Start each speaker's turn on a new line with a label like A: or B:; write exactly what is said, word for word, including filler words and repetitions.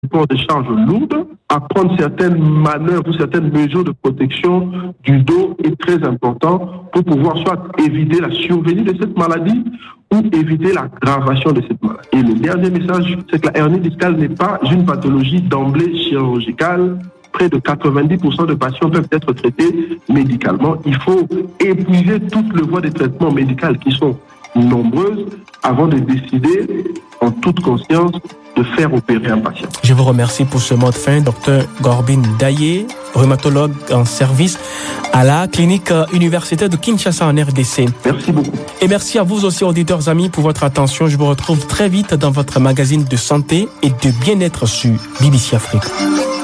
A: port des charges lourdes, à prendre certaines manœuvres ou certaines mesures de protection du dos est très important pour pouvoir soit éviter la survenue de cette maladie ou éviter l'aggravation de cette maladie. Et le dernier message, c'est que la hernie discale n'est pas une pathologie d'emblée chirurgicale. Près de quatre-vingt-dix pour cent de patients peuvent être traités médicalement. Il faut épuiser toutes les voies de traitement médical qui sont nombreuses avant de décider en toute conscience de faire opérer un patient.
B: Je vous remercie pour ce mot de fin, docteur Gorbin Daye, rhumatologue en service à la clinique universitaire de Kinshasa en R D C.
A: Merci beaucoup.
B: Et merci à vous aussi, auditeurs amis, pour votre attention. Je vous retrouve très vite dans votre magazine de santé et de bien-être sur B B C Afrique.